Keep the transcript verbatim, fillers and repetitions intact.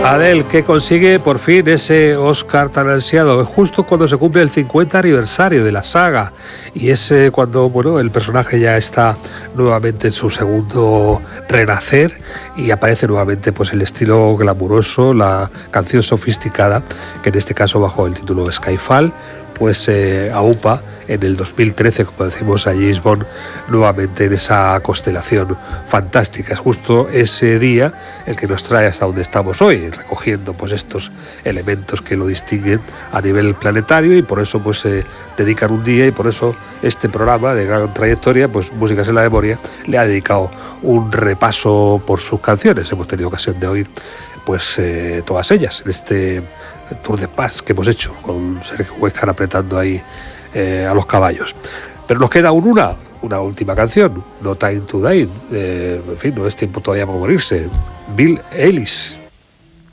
Adele, que consigue por fin ese Oscar tan ansiado, justo cuando se cumple el cincuenta aniversario de la saga, y es eh, cuando bueno, el personaje ya está nuevamente en su segundo renacer y aparece nuevamente pues el estilo glamuroso, la canción sofisticada, que en este caso bajo el título Skyfall pues eh, aupa en el dos mil trece, como decimos, a James Bond nuevamente en esa constelación fantástica. Es justo ese día el que nos trae hasta donde estamos hoy, recogiendo pues estos elementos que lo distinguen a nivel planetario, y por eso pues se eh, dedican un día, y por eso este programa de gran trayectoria, pues Músicas en la Memoria, le ha dedicado un repaso por sus canciones. Hemos tenido ocasión de oír pues eh, todas ellas en este Tour de Paz que hemos hecho con Sergio Huéscar apretando ahí eh, a los caballos. Pero nos queda aún una, una última canción, No Time to Die. Eh, en fin, no es tiempo todavía para morirse. Bill Ellis.